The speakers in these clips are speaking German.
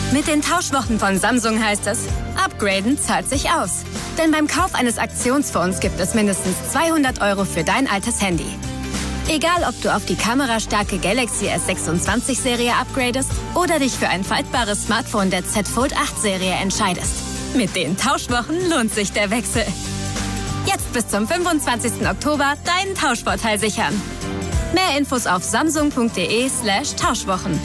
Mit den Tauschwochen von Samsung heißt es, upgraden zahlt sich aus. Denn beim Kauf eines Aktionsfonds gibt es mindestens 200 € für dein altes Handy. Egal, ob du auf die kamerastarke Galaxy S26-Serie upgradest oder dich für ein faltbares Smartphone der Z Fold 8-Serie entscheidest. Mit den Tauschwochen lohnt sich der Wechsel. Jetzt bis zum 25. Oktober deinen Tauschvorteil sichern. Mehr Infos auf samsung.de/Tauschwochen.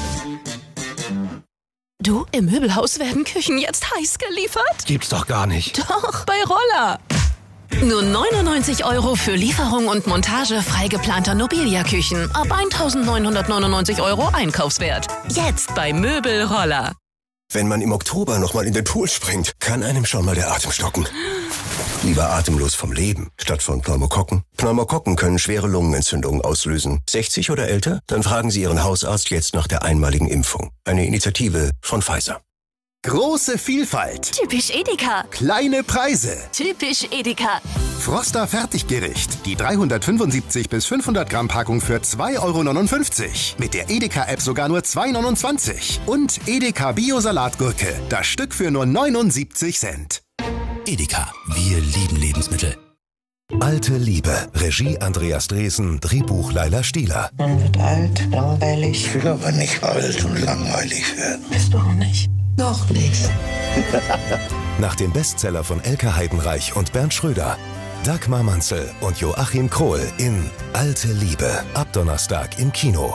Du, im Möbelhaus werden Küchen jetzt heiß geliefert? Gibt's doch gar nicht. Doch, bei Roller. Nur 99 € für Lieferung und Montage frei geplanter Nobilia-Küchen. Ab 1.999 € Einkaufswert. Jetzt bei Möbelroller. Wenn man im Oktober nochmal in den Pool springt, kann einem schon mal der Atem stocken. Lieber atemlos vom Leben, statt von Pneumokokken. Pneumokokken können schwere Lungenentzündungen auslösen. 60 oder älter? Dann fragen Sie Ihren Hausarzt jetzt nach der einmaligen Impfung. Eine Initiative von Pfizer. Große Vielfalt. Typisch Edeka. Kleine Preise. Typisch Edeka. Froster Fertiggericht. Die 375 bis 500 Gramm Packung für 2,59 €. Mit der Edeka-App sogar nur 2,29 €. Und Edeka Bio-Salatgurke. Das Stück für nur 79 Cent. Edeka, wir lieben Lebensmittel. Alte Liebe. Regie Andreas Dresen, Drehbuch Laila Stieler. Man wird alt, langweilig. Ich will aber nicht alt und langweilig werden. Bist du auch nicht? Noch nicht. Nach dem Bestseller von Elke Heidenreich und Bernd Schröder. Dagmar Manzel und Joachim Krohl in Alte Liebe. Ab Donnerstag im Kino.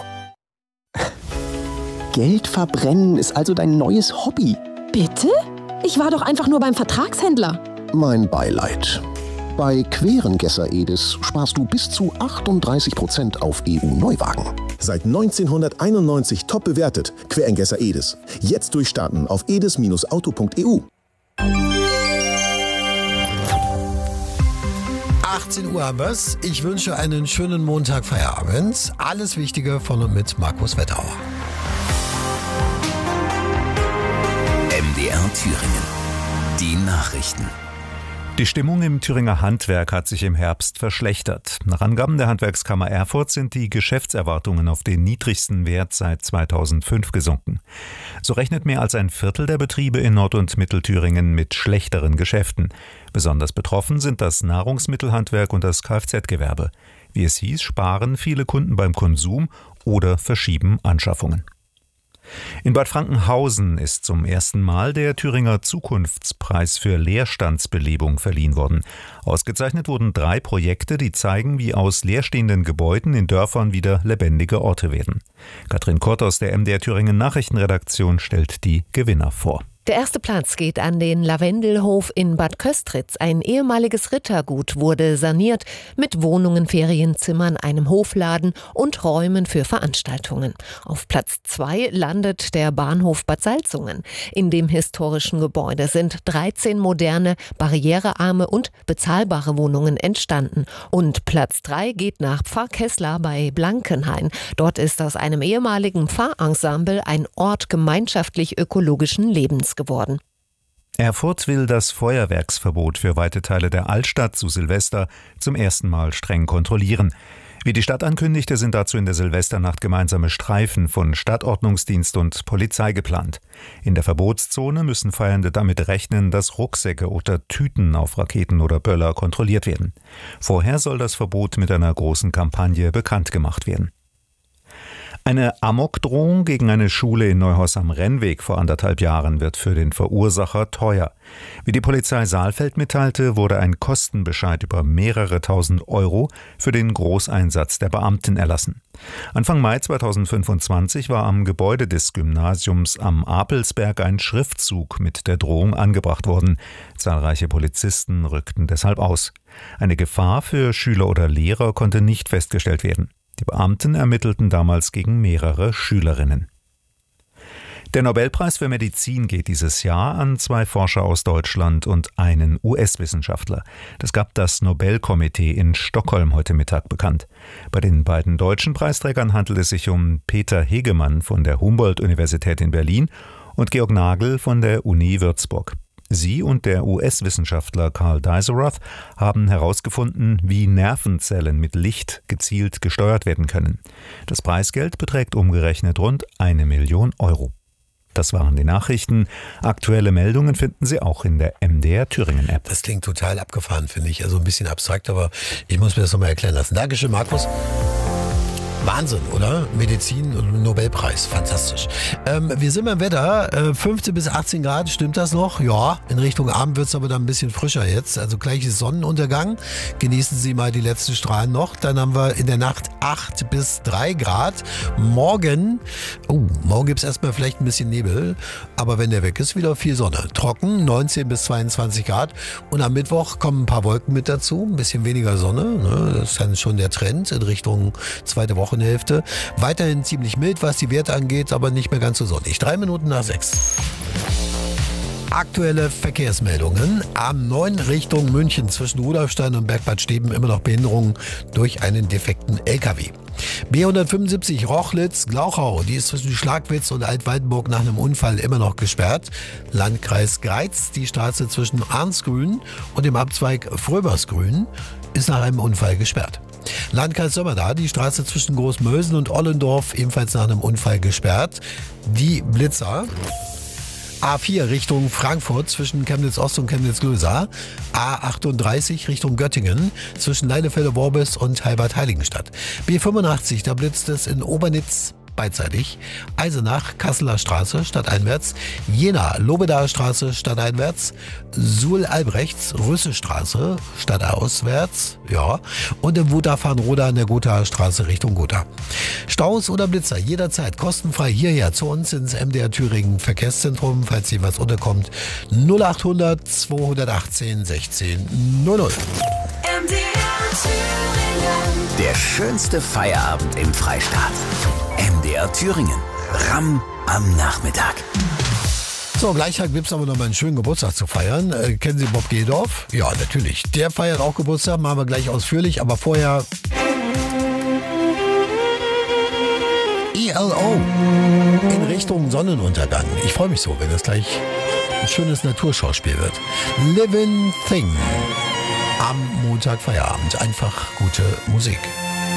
Geld verbrennen ist also dein neues Hobby. Bitte? Ich war doch einfach nur beim Vertragshändler. Mein Beileid. Bei Querengesser Edis sparst du bis zu 38% auf EU-Neuwagen. Seit 1991 top bewertet. Querengesser Edis. Jetzt durchstarten auf edis-auto.eu. 18 Uhr haben wir's. Ich wünsche einen schönen Montag, Feierabend. Alles Wichtige von und mit Markus Wetterauer. MDR Thüringen. Die Nachrichten. Die Stimmung im Thüringer Handwerk hat sich im Herbst verschlechtert. Nach Angaben der Handwerkskammer Erfurt sind die Geschäftserwartungen auf den niedrigsten Wert seit 2005 gesunken. So rechnet mehr als ein Viertel der Betriebe in Nord- und Mittelthüringen mit schlechteren Geschäften. Besonders betroffen sind das Nahrungsmittelhandwerk und das Kfz-Gewerbe. Wie es hieß, sparen viele Kunden beim Konsum oder verschieben Anschaffungen. In Bad Frankenhausen ist zum ersten Mal der Thüringer Zukunftspreis für Leerstandsbelebung verliehen worden. Ausgezeichnet wurden 3 Projekte, die zeigen, wie aus leerstehenden Gebäuden in Dörfern wieder lebendige Orte werden. Katrin Kort aus der MDR Thüringen Nachrichtenredaktion stellt die Gewinner vor. Der erste Platz geht an den Lavendelhof in Bad Köstritz. Ein ehemaliges Rittergut wurde saniert mit Wohnungen, Ferienzimmern, einem Hofladen und Räumen für Veranstaltungen. Auf Platz 2 landet der Bahnhof Bad Salzungen. In dem historischen Gebäude sind 13 moderne, barrierearme und bezahlbare Wohnungen entstanden. Und Platz 3 geht nach Pfarrkesslar bei Blankenhain. Dort ist aus einem ehemaligen Pfarrensemble ein Ort gemeinschaftlich-ökologischen Lebens geworden. Erfurt will das Feuerwerksverbot für weite Teile der Altstadt zu Silvester zum ersten Mal streng kontrollieren. Wie die Stadt ankündigte, sind dazu in der Silvesternacht gemeinsame Streifen von Stadtordnungsdienst und Polizei geplant. In der Verbotszone müssen Feiernde damit rechnen, dass Rucksäcke oder Tüten auf Raketen oder Böller kontrolliert werden. Vorher soll das Verbot mit einer großen Kampagne bekannt gemacht werden. Eine Amokdrohung gegen eine Schule in Neuhaus am Rennweg vor 1,5 Jahren wird für den Verursacher teuer. Wie die Polizei Saalfeld mitteilte, wurde ein Kostenbescheid über mehrere tausend Euro für den Großeinsatz der Beamten erlassen. Anfang Mai 2025 war am Gebäude des Gymnasiums am Apelsberg ein Schriftzug mit der Drohung angebracht worden. Zahlreiche Polizisten rückten deshalb aus. Eine Gefahr für Schüler oder Lehrer konnte nicht festgestellt werden. Die Beamten ermittelten damals gegen mehrere Schülerinnen. Der Nobelpreis für Medizin geht dieses Jahr an 2 Forscher aus Deutschland und einen US-Wissenschaftler. Das gab das Nobelkomitee in Stockholm heute Mittag bekannt. Bei den beiden deutschen Preisträgern handelt es sich um Peter Hegemann von der Humboldt-Universität in Berlin und Georg Nagel von der Uni Würzburg. Sie und der US-Wissenschaftler Carl Dieseroth haben herausgefunden, wie Nervenzellen mit Licht gezielt gesteuert werden können. Das Preisgeld beträgt umgerechnet rund 1 Million Euro. Das waren die Nachrichten. Aktuelle Meldungen finden Sie auch in der MDR Thüringen App. Das klingt total abgefahren, finde ich. Also ein bisschen abstrakt, aber ich muss mir das nochmal erklären lassen. Dankeschön, Markus. Wahnsinn, oder? Medizin und Nobelpreis, fantastisch. Wir sind beim Wetter, 15 bis 18 Grad, stimmt das noch? Ja, in Richtung Abend wird es aber dann ein bisschen frischer jetzt. Also gleich ist Sonnenuntergang, genießen Sie mal die letzten Strahlen noch. Dann haben wir in der Nacht 8 bis 3 Grad. Morgen gibt es erstmal vielleicht ein bisschen Nebel, aber wenn der weg ist, wieder viel Sonne. Trocken, 19 bis 22 Grad. Und am Mittwoch kommen ein paar Wolken mit dazu, ein bisschen weniger Sonne. Ne? Das ist dann schon der Trend in Richtung zweite Wochenhälfte. Weiterhin ziemlich mild, was die Werte angeht, aber nicht mehr ganz so sonnig. 3 Minuten nach 6. Aktuelle Verkehrsmeldungen. A9 Richtung München zwischen Rudolfstein und Bergbad Steben immer noch Behinderungen durch einen defekten LKW. B175 Rochlitz-Glauchau, die ist zwischen Schlagwitz und Altwaldenburg nach einem Unfall immer noch gesperrt. Landkreis Greiz, die Straße zwischen Arnsgrün und dem Abzweig Fröbersgrün ist nach einem Unfall gesperrt. Landkreis Sömmerda, die Straße zwischen Großmösen und Ollendorf ebenfalls nach einem Unfall gesperrt. Die Blitzer. A4 Richtung Frankfurt zwischen Chemnitz-Ost und Chemnitz-Lösa. A38 Richtung Göttingen zwischen Leinefelde-Worbis und Heilbad-Heiligenstadt. B85, da blitzt es in Obernitz beidseitig. Eisenach, Kasseler Straße, stadteinwärts. Jena, Lobedaer Straße, stadteinwärts. Suhl-Albrechts, Rüsse Straße, stadtauswärts. Ja. Und im Wutach-Farnroda an der Gothaer Straße Richtung Gotha. Staus oder Blitzer jederzeit kostenfrei hierher zu uns ins MDR Thüringen Verkehrszentrum, falls Ihnen was unterkommt. 0800 218 16 00. Der schönste Feierabend im Freistaat. MDR Thüringen. Ramm am Nachmittag. So, gleich gibt es aber noch mal einen schönen Geburtstag zu feiern. Kennen Sie Bob Geldorf? Ja, natürlich. Der feiert auch Geburtstag, machen wir gleich ausführlich. Aber vorher ELO in Richtung Sonnenuntergang. Ich freue mich so, wenn das gleich ein schönes Naturschauspiel wird. Living Thing. Am Montag Feierabend. Einfach gute Musik.